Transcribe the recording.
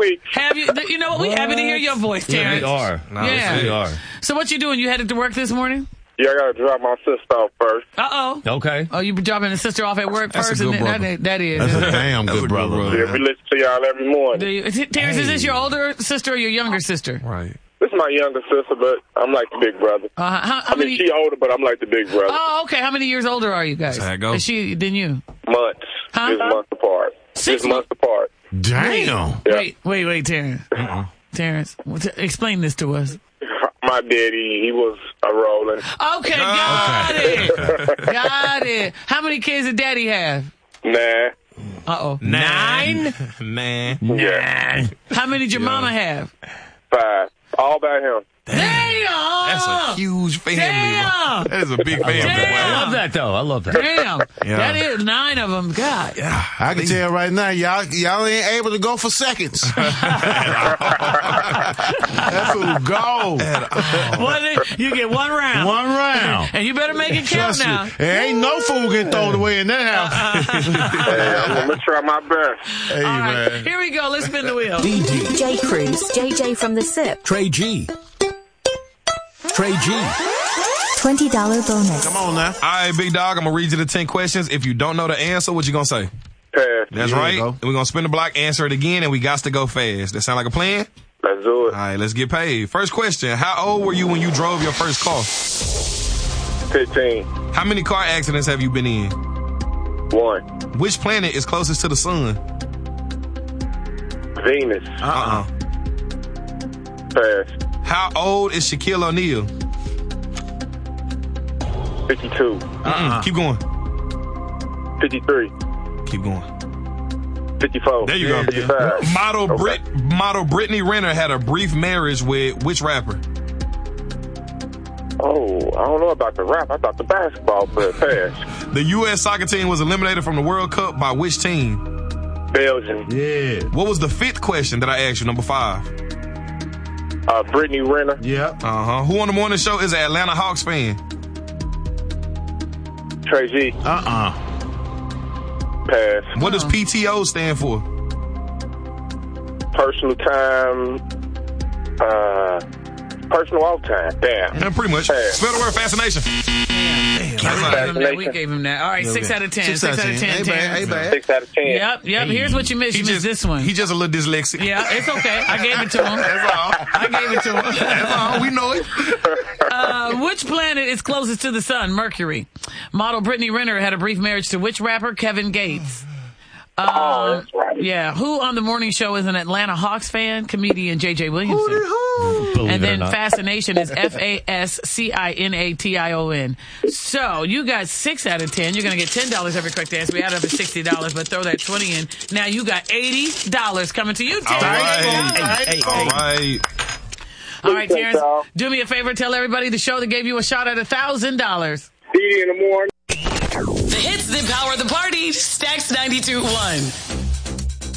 week. Have you? You know what? We happy to hear your voice, Terrence. Yeah, we are. No, yeah, we are. So what you doing? You headed to work this morning? Yeah, I got to drop my sister off first. Uh-oh. Okay. Oh, you dropping the sister off at work That's first? a good brother. That is. That's a damn good brother. Yeah, we listen to y'all every morning. Do you, Terrence, is this your older sister or your younger sister? Right. This is my younger sister, but I'm like the big brother. How many? She older, but I'm like the big brother. Oh, okay. How many years older are you guys? That's how it goes. Is she than you? Months. Huh? Just months apart. 6 months apart. Damn. Yeah. Wait, Terrence. Terrence, explain this to us. My daddy, he was a rolling. Okay, got it. Got it. How many kids did Daddy have? Nah. Uh-oh. 9? Man. Yeah. How many did your mama have? 5. All about him. Damn! That's a huge family. Damn! That is a big family. Damn! I love that, though. I love that. Damn. Yeah. That is 9 of them. God. Yeah. I can tell right now, y'all ain't able to go for seconds. That's who go. You get 1 round. 1 round. And you better make it count Trust now. me, there ain't no food getting thrown away in that house. Hey, I'm going to try my best. Hey, All right, man. here we go. Let's spin the wheel. J. Cruz, JJ from the SIP. Trey G. Trey G. $20 bonus. Come on now. All right, big dog, I'm going to read you the 10 questions. If you don't know the answer, what you going to say? Pass. That's There right. you go. And we're going to spin the block, answer it again, and we got to go fast. That sound like a plan? Let's do it. All right, let's get paid. First question. How old were you when you drove your first car? 15. How many car accidents have you been in? 1. Which planet is closest to the sun? Venus. Pass. How old is Shaquille O'Neal? 52. Keep going. 53. Keep going. 54. There you go. 55. Model Brittany Renner had a brief marriage with which rapper? Oh, I don't know about the rap. I thought the basketball, but pass. The U.S. soccer team was eliminated from the World Cup by which team? Belgium. Yeah. What was the 5th question that I asked you, number 5? Brittany Renner. Yep. Who on the morning show is an Atlanta Hawks fan? Trey G. Pass. What does PTO stand for? Personal time. Personal off time. Damn. Yeah, pretty much. Pass. Spell the word fascination. We gave him that. All right, 6 out of 10. 6 out of 10. Hey, Terrence. man. 6 out of 10. Yep. Here's what you missed. You missed this one. He just a little dyslexic. Yeah, it's okay. I gave it to him. That's all. I gave it to him. That's all. We know it. Which planet is closest to the sun? Mercury. Model Brittany Renner had a brief marriage to which rapper? Kevin Gates. That's right. Yeah. Who on the morning show is an Atlanta Hawks fan? Comedian J.J. Williamson. Believe And it or then not. fascination is FASCINATION. So you got 6 out of 10. You're going to get $10 every correct answer. We add up to $60, but throw that 20 in. Now you got $80 coming to you, All Terrence. right. All right. All right, Appreciate Terrence. y'all. Do me a favor. Tell everybody the show that gave you a shot at $1,000. See you in the morning. The hits that power the party. Stacks 92.1.